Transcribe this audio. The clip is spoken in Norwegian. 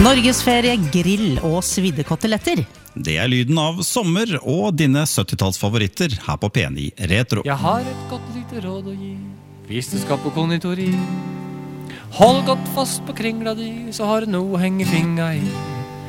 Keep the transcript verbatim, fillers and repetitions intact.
Norgesferie, grill og svidde koteletter. Det er lyden av sommer og dine syttitalls-favoritter her på P ni Retro. Jeg har et godt lite råd å gi, hvis du skal på konditori. Hold godt fast på kringla di, så har du noe å henge fingra i.